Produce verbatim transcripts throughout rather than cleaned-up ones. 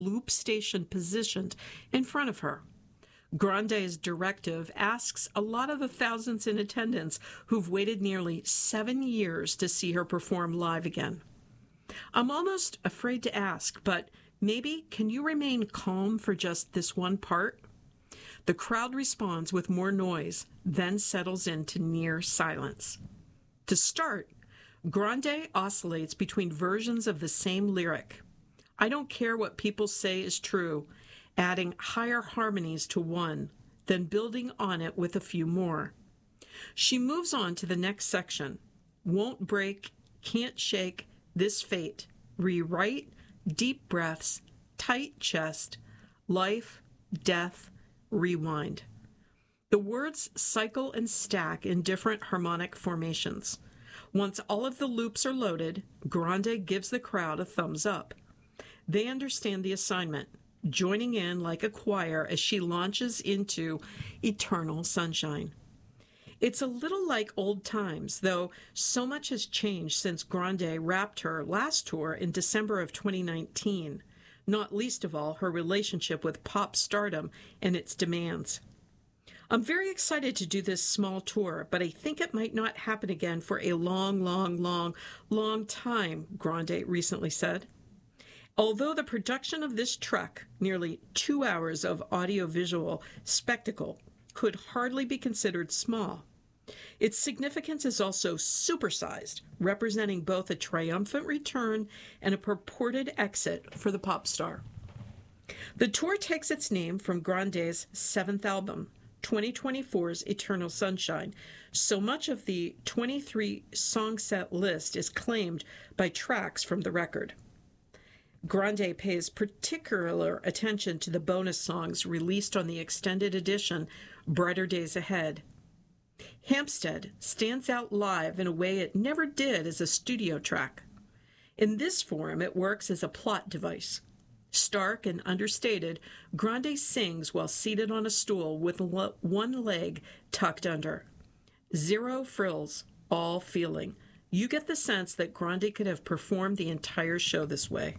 loop station positioned in front of her. Grande's directive asks a lot of the thousands in attendance who've waited nearly seven years to see her perform live again. I'm almost afraid to ask, but maybe can you remain calm for just this one part? The crowd responds with more noise, then settles into near silence. To start, Grande oscillates between versions of the same lyric. I don't care what people say is true, adding higher harmonies to one, then building on it with a few more. She moves on to the next section. Won't break, can't shake, this fate, rewrite, deep breaths, tight chest, life, death, rewind. The words cycle and stack in different harmonic formations. Once all of the loops are loaded, Grande gives the crowd a thumbs up. They understand the assignment, joining in like a choir as she launches into Eternal Sunshine. It's a little like old times, though so much has changed since Grande wrapped her last tour in December of twenty nineteen, not least of all her relationship with pop stardom and its demands. I'm very excited to do this small tour, but I think it might not happen again for a long, long, long, long time, Grande recently said. Although the production of this trek, nearly two hours of audiovisual spectacle, could hardly be considered small, its significance is also supersized, representing both a triumphant return and a purported exit for the pop star. The tour takes its name from Grande's seventh album, twenty twenty-four's Eternal Sunshine. So much of the twenty-three song set list is claimed by tracks from the record. Grande pays particular attention to the bonus songs released on the extended edition, Brighter Days Ahead. Hampstead stands out live in a way it never did as a studio track. In this form, it works as a plot device. Stark and understated, Grande sings while seated on a stool with one leg tucked under. Zero frills, all feeling. You get the sense that Grande could have performed the entire show this way.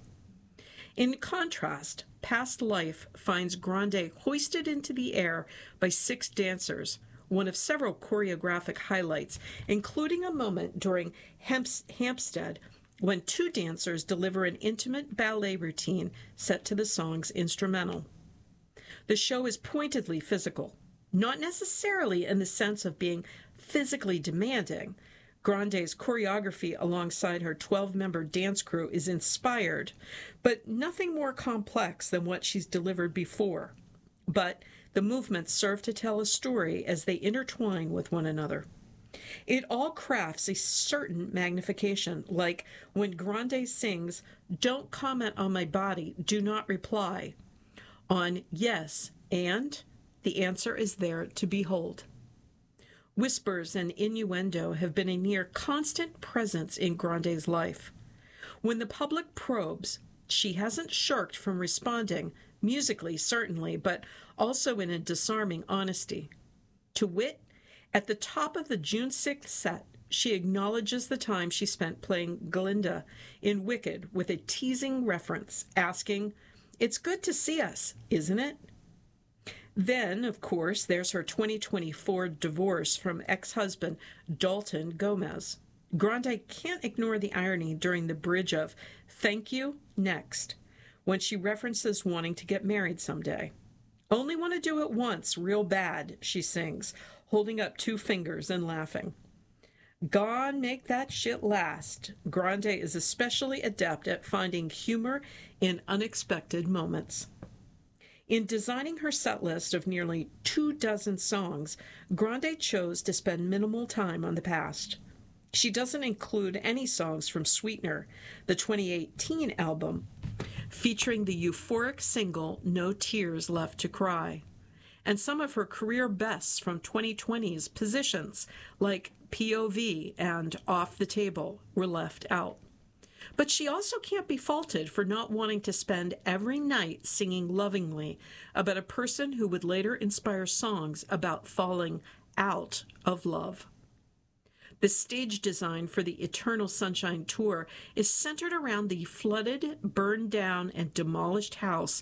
In contrast, Past Life finds Grande hoisted into the air by six dancers, one of several choreographic highlights, including a moment during Hemps- Hampstead when two dancers deliver an intimate ballet routine set to the song's instrumental. The show is pointedly physical, not necessarily in the sense of being physically demanding. Grande's choreography alongside her twelve-member dance crew is inspired, but nothing more complex than what she's delivered before. But the movements serve to tell a story as they intertwine with one another. It all crafts a certain magnification, like when Grande sings, "Don't comment on my body, do not reply," on "yes," and the answer is there to behold. Whispers and innuendo have been a near constant presence in Grande's life. When the public probes, she hasn't shirked from responding, musically certainly, but also in a disarming honesty. To wit, at the top of the June sixth set, she acknowledges the time she spent playing Glinda in Wicked with a teasing reference, asking, "It's good to see us, isn't it?" Then, of course, there's her twenty twenty-four divorce from ex-husband Dalton Gomez. Grande can't ignore the irony during the bridge of "Thank You, Next," when she references wanting to get married someday. "Only want to do it once, real bad," she sings, holding up two fingers and laughing. Gone make that shit last. Grande is especially adept at finding humor in unexpected moments. In designing her set list of nearly two dozen songs, Grande chose to spend minimal time on the past. She doesn't include any songs from Sweetener, the twenty eighteen album, featuring the euphoric single No Tears Left to Cry, and some of her career bests from twenty twenty's Positions, like P O V and Off the Table, were left out. But she also can't be faulted for not wanting to spend every night singing lovingly about a person who would later inspire songs about falling out of love. The stage design for the Eternal Sunshine Tour is centered around the flooded, burned down, and demolished house